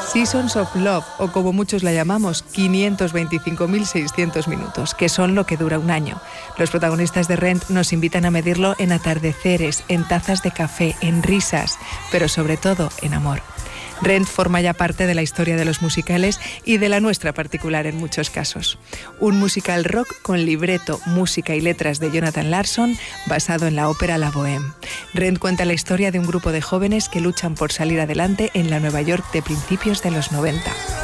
Seasons of Love, o como muchos la llamamos, 525.600 minutos, que son lo que dura un año. Los protagonistas de Rent nos invitan a medirlo en atardeceres, en tazas de café, en risas, pero sobre todo en amor. Rent forma ya parte de la historia de los musicales y de la nuestra particular en muchos casos. Un musical rock con libreto, música y letras de Jonathan Larson basado en la ópera La Bohème. Rent cuenta la historia de un grupo de jóvenes que luchan por salir adelante en la Nueva York de principios de los 90.